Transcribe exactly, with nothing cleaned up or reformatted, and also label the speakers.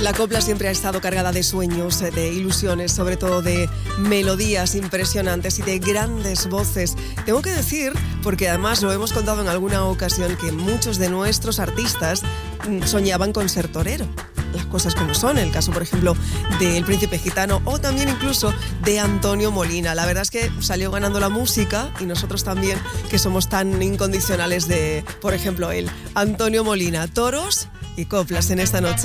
Speaker 1: La copla siempre ha estado cargada de sueños, de ilusiones, sobre todo de melodías impresionantes y de grandes voces. Tengo que decir, porque además lo hemos contado en alguna ocasión, que muchos de nuestros artistas soñaban con ser torero. Las cosas como son, el caso por ejemplo del Príncipe Gitano o también incluso de Antonio Molina. La verdad es que salió ganando la música y nosotros también, que somos tan incondicionales de, por ejemplo, él, Antonio Molina. Toros y coplas en esta noche.